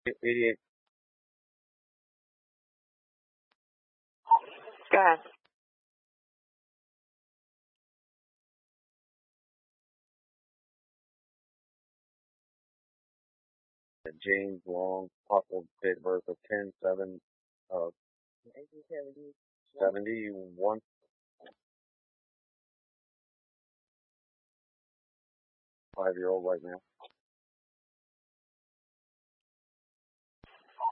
88. Go ahead. James Long, possible date of birth of 10/7, 71, 5-year-old right now.